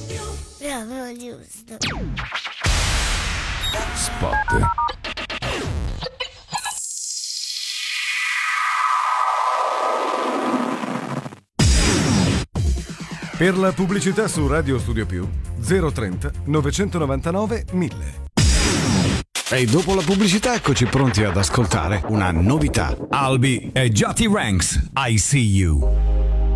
Bravo, giusto. Spot. Per la pubblicità su Radio Studio Più 030 999 1000. E dopo la pubblicità eccoci pronti ad ascoltare una novità. Albi e Jati Ranks, I See You.